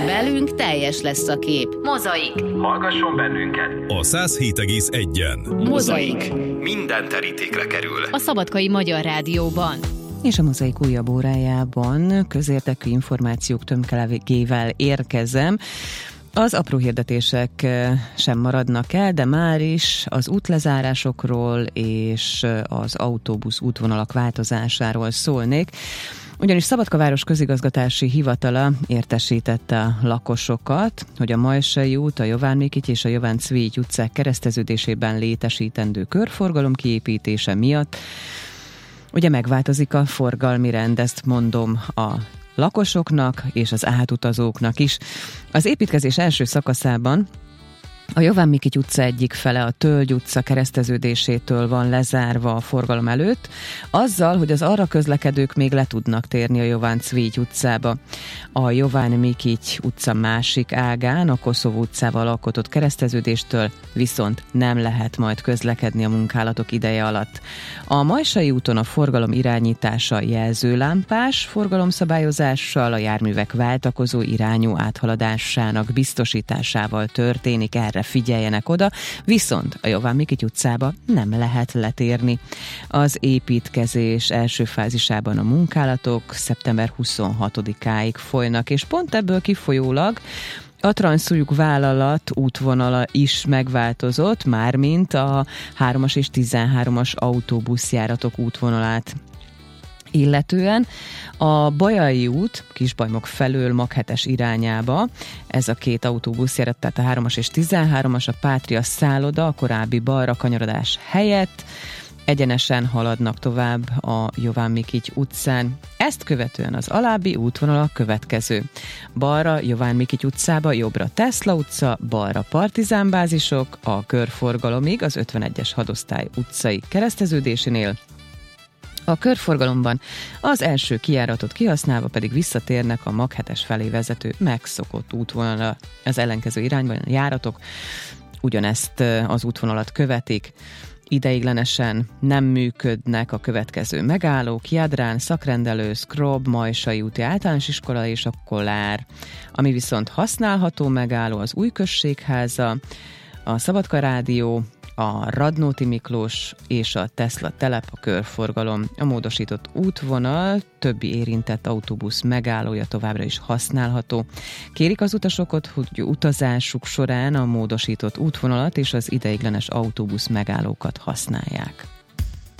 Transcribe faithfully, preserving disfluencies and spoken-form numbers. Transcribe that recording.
Velünk teljes lesz a kép. Mozaik. Hallgasson bennünket a száz hét egész egyen. Mozaik. Minden terítékre kerül. A Szabadkai Magyar Rádióban. És a Mozaik újabb órájában közérdekű információk tömkelegével érkezem. Az apró hirdetések sem maradnak el, de már is az útlezárásokról és az autóbusz útvonalak változásáról szólnék. Ugyanis Szabadkaváros közigazgatási hivatala értesítette a lakosokat, hogy a Majsai út, a Jován Mikity és a Jován Cvigy utcák kereszteződésében létesítendő körforgalom kiépítése miatt ugye megváltozik a forgalmi rend, ezt mondom a lakosoknak és az átutazóknak is. Az építkezés első szakaszában a Jován Mikity utca egyik fele a Tölgy utca kereszteződésétől van lezárva a forgalom előtt, azzal, hogy az arra közlekedők még le tudnak térni a Jován Cvigy utcába. A Jován Mikity utca másik ágán, a Koszovó utcával alkotott kereszteződéstől viszont nem lehet majd közlekedni a munkálatok ideje alatt. A Majsai úton a forgalom irányítása jelzőlámpás forgalomszabályozással, a járművek váltakozó irányú áthaladásának biztosításával történik, erre figyeljenek oda, viszont a Jován Mikity utcába nem lehet letérni. Az építkezés első fázisában a munkálatok szeptember huszonhatodikáig folynak, és pont ebből kifolyólag a Transzúlyuk vállalat útvonala is megváltozott, mármint a hármas és tizenhármas autóbuszjáratok útvonalát illetően. A Bajai út Kisbajmok felől Maghetes irányába, ez a két autóbuszjárat, tehát a hármas és tizenhármas, a Pátria szálloda a korábbi balra kanyarodás helyett egyenesen haladnak tovább a Jován Mikity utcán. Ezt követően az alábbi útvonal a következő. Balra Jován Mikity utcába, jobbra Tesla utca, balra partizánbázisok, a körforgalomig az ötvenegyes hadosztály utcai kereszteződésénél. A körforgalomban az első kijáratot kihasználva pedig visszatérnek a Maghetes felé vezető megszokott útvonalra. Az ellenkező irányban a járatok ugyanezt az útvonalat követik. Ideiglenesen nem működnek a következő megállók: Jadrán, Szakrendelő, Szkrob, Majsai úti általános iskola és a Kolár. Ami viszont használható megálló, az Új Községháza, a Szabadka Rádió, a Radnóti Miklós és a Tesla telep, a körforgalom. A módosított útvonal többi érintett autóbusz megállója továbbra is használható. Kérik az utasokat, hogy utazásuk során a módosított útvonalat és az ideiglenes autóbusz megállókat használják.